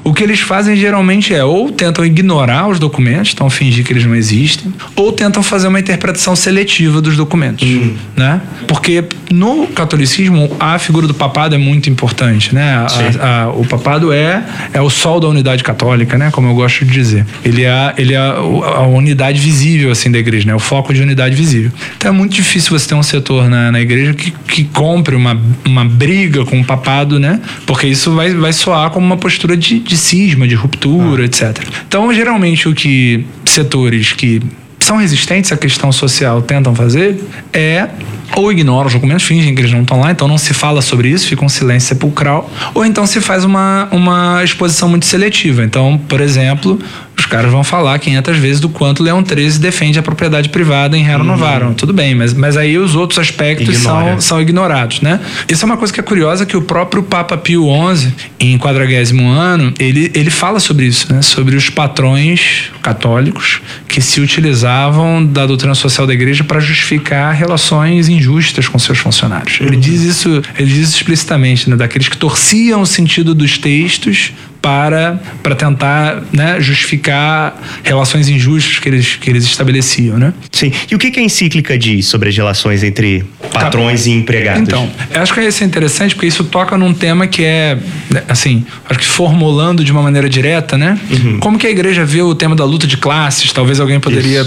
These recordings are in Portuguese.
o que eles fazem geralmente é ou tentam ignorar os documentos, então fingir que eles não existem, ou tentam fazer uma interpretação seletiva dos documentos, né? Porque no catolicismo a figura do papado é muito importante, né? O papado é o sol da unidade católica, né? Como eu gosto de dizer. Ele é a unidade visível, assim, da igreja, né? O foco de unidade visível. Então é muito difícil você ter um setor na igreja que compre uma briga com o papado, né? Porque isso vai soar como uma postura de cisma, de ruptura, etc. Então, geralmente, o que setores que são resistentes à questão social tentam fazer é ou ignoram os documentos, fingem que eles não estão lá, então não se fala sobre isso, fica um silêncio sepulcral, ou então se faz uma exposição muito seletiva. Então, por exemplo, os caras vão falar 500 vezes do quanto Leão XIII defende a propriedade privada em Rerum Novarum. Tudo bem, mas aí os outros aspectos são ignorados, né? Isso é uma coisa que é curiosa, que o próprio Papa Pio XI, em 40º ano, ele fala sobre isso, né? Sobre os patrões católicos que se utilizavam da doutrina social da igreja para justificar relações injustas com seus funcionários. Ele diz isso explicitamente, né? Daqueles que torciam o sentido dos textos para tentar, né, justificar relações injustas que eles estabeleciam, né? Sim. E o que a encíclica diz sobre as relações entre patrões e empregados? Então, eu acho que isso é interessante porque isso toca num tema que é, assim, acho que formulando de uma maneira direta, né? Como que a igreja vê o tema da luta de classes? Talvez alguém poderia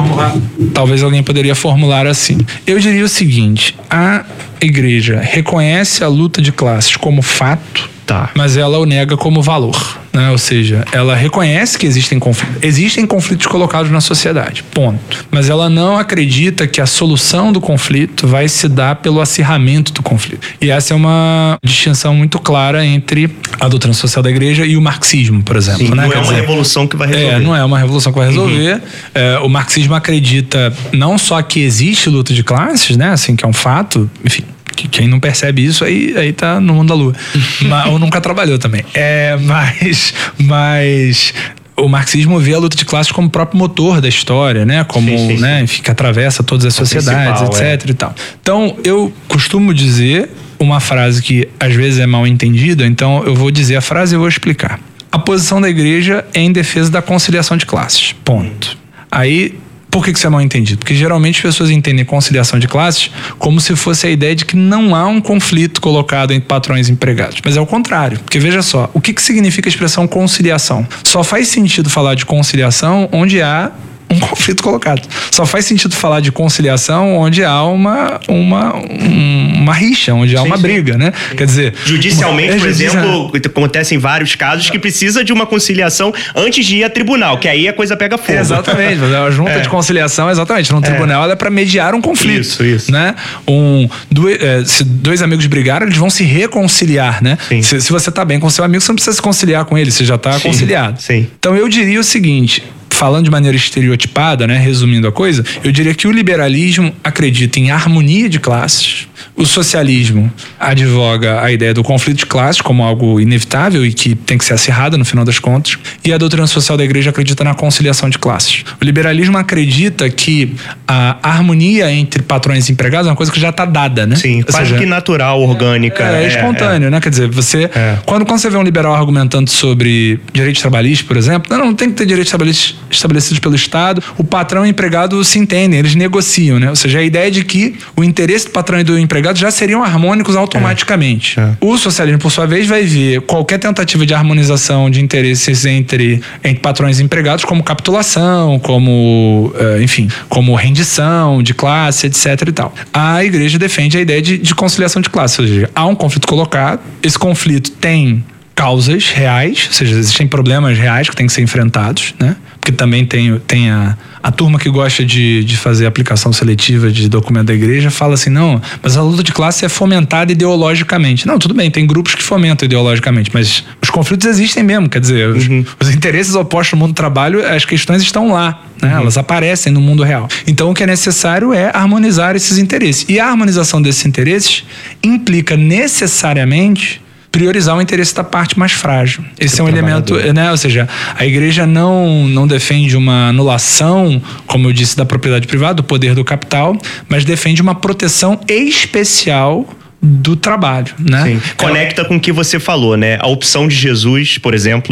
formular assim. Eu diria o seguinte: a igreja reconhece a luta de classes como fato, mas ela o nega como valor, né? Ou seja, ela reconhece que existem conflitos colocados na sociedade, ponto. Mas ela não acredita que a solução do conflito vai se dar pelo acirramento do conflito. E essa é uma distinção muito clara entre a doutrina social da igreja e o marxismo, por exemplo. Sim, né? Não é uma revolução que vai resolver. Não é uma revolução que vai resolver. O marxismo acredita não só que existe luta de classes, né? Assim, que é um fato, enfim. Quem não percebe isso aí tá no mundo da lua. Ou nunca trabalhou também. Mas o marxismo vê a luta de classes como o próprio motor da história, né? Como, né? Enfim, que atravessa todas as sociedades, etc. E tal. Então, eu costumo dizer uma frase que às vezes é mal entendida, então eu vou dizer a frase e vou explicar. A posição da igreja é em defesa da conciliação de classes. Ponto. Aí, por que isso é mal entendido? Porque geralmente as pessoas entendem conciliação de classes como se fosse a ideia de que não há um conflito colocado entre patrões e empregados. Mas é o contrário. Porque veja só, o que significa a expressão conciliação? Só faz sentido falar de conciliação onde há um conflito colocado. Só faz sentido falar de conciliação onde há uma rixa, onde há uma briga, né? Quer dizer... Judicialmente, por exemplo, acontecem vários casos que precisa de uma conciliação antes de ir a tribunal, que aí a coisa pega fogo. Exatamente. A junta de conciliação, exatamente. No tribunal ela é para mediar um conflito. Isso. Né? Se dois amigos brigaram, eles vão se reconciliar, né? Se você tá bem com seu amigo, você não precisa se conciliar com ele, você já tá conciliado. Então eu diria o seguinte... Falando de maneira estereotipada, né, resumindo a coisa, eu diria que o liberalismo acredita em harmonia de classes, o socialismo advoga a ideia do conflito de classes como algo inevitável e que tem que ser acirrado no final das contas, e a doutrina social da igreja acredita na conciliação de classes. O liberalismo acredita que a harmonia entre patrões e empregados é uma coisa que já está dada, né? Sim, quase que natural, orgânica. É espontâneo, né? Quer dizer, quando você vê um liberal argumentando sobre direitos trabalhistas, por exemplo, não tem que ter direitos trabalhistas estabelecidos pelo Estado, o patrão e o empregado se entendem, eles negociam, né? Ou seja, a ideia de que o interesse do patrão e do empregado já seriam harmônicos automaticamente. O socialismo, por sua vez, vai ver qualquer tentativa de harmonização de interesses entre patrões e empregados como capitulação, como rendição de classe, etc. e tal. A igreja defende a ideia de conciliação de classe, ou seja, há um conflito colocado, esse conflito tem causas reais, ou seja, existem problemas reais que têm que ser enfrentados, né? Porque também tem a turma que gosta de fazer aplicação seletiva de documento da igreja, fala assim, não, mas a luta de classe é fomentada ideologicamente. Não, tudo bem, tem grupos que fomentam ideologicamente, mas os conflitos existem mesmo, quer dizer, os interesses opostos no mundo do trabalho, as questões estão lá, né? Elas aparecem no mundo real. Então o que é necessário é harmonizar esses interesses. E a harmonização desses interesses implica necessariamente priorizar o interesse da parte mais frágil. Esse é um elemento, né? Ou seja, a igreja não defende uma anulação, como eu disse, da propriedade privada, do poder do capital, mas defende uma proteção especial do trabalho, né? Sim. Conecta com o que você falou, né? A opção de Jesus, por exemplo,